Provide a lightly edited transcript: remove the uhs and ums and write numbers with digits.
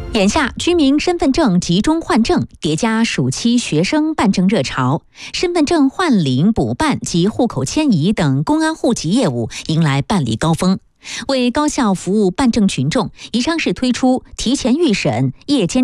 眼下，居民身份证集中换证，叠加暑期学生办证热潮，身份证换领、补办及户口迁移等公安户籍业务迎来办理高峰。为高效服务办证群众，宜昌市推出提前预审、夜间